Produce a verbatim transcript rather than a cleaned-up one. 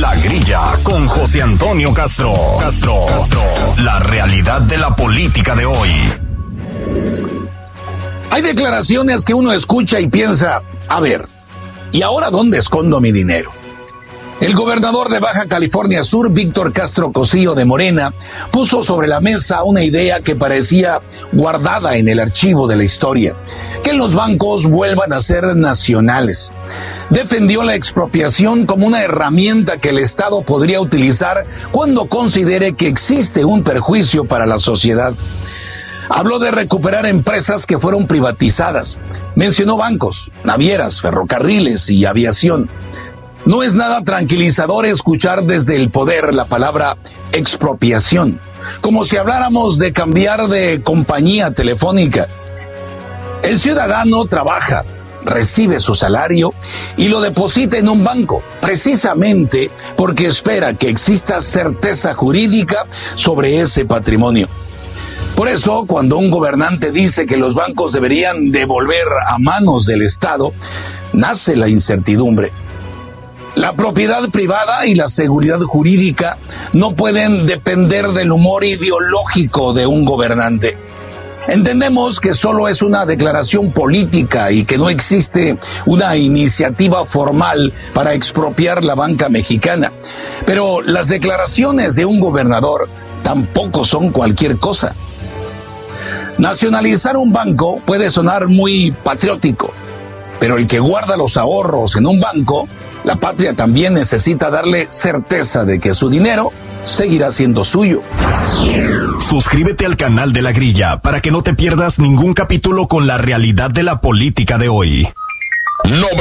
La Grilla con José Antonio Castro. Castro. Castro. La realidad de la política de hoy. Hay declaraciones que uno escucha y piensa, a ver, ¿y ahora dónde escondo mi dinero? El gobernador de Baja California Sur, Víctor Castro Cosío de Morena, puso sobre la mesa una idea que parecía guardada en el archivo de la historia, que los bancos vuelvan a ser nacionales. Defendió la expropiación como una herramienta que el Estado podría utilizar cuando considere que existe un perjuicio para la sociedad. Habló de recuperar empresas que fueron privatizadas. Mencionó bancos, navieras, ferrocarriles y aviación. No es nada tranquilizador escuchar desde el poder la palabra expropiación, como si habláramos de cambiar de compañía telefónica. El ciudadano trabaja, recibe su salario y lo deposita en un banco, precisamente porque espera que exista certeza jurídica sobre ese patrimonio. Por eso, cuando un gobernante dice que los bancos deberían devolver a manos del Estado, nace la incertidumbre. La propiedad privada y la seguridad jurídica no pueden depender del humor ideológico de un gobernante. Entendemos que solo es una declaración política y que no existe una iniciativa formal para expropiar la banca mexicana. Pero las declaraciones de un gobernador tampoco son cualquier cosa. Nacionalizar un banco puede sonar muy patriótico, pero el que guarda los ahorros en un banco, la patria también necesita darle certeza de que su dinero seguirá siendo suyo. Suscríbete al canal de La Grilla para que no te pierdas ningún capítulo con la realidad de la política de hoy. No